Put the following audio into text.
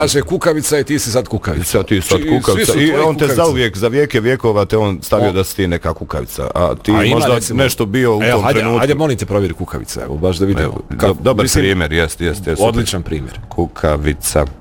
kaže kukavica i ti si sad kukavica. Ti sad kukavica. I on te zauvijek, za vijeke vijekova te on stavio da si ti neka kukavica. A ti možda nešto bio u tom trenutku. Ajde, molim te provjeri kukavica, evo, baš da vidim. Dobar primjer, jest. Odličan primjer. Kukavica.